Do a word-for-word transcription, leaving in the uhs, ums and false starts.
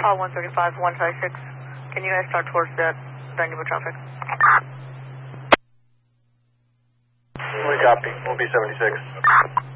Call one thirty-five, one five six. Can you guys start towards that venue of traffic? We copy. We'll be seventy-six.